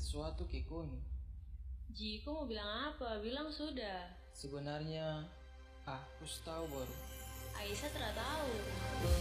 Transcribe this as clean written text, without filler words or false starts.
sesuatu ke Koni. Ji, kau mau bilang apa? Bilang sudah. Sebenarnya, aku tahu baru. Aisyah tidak tahu.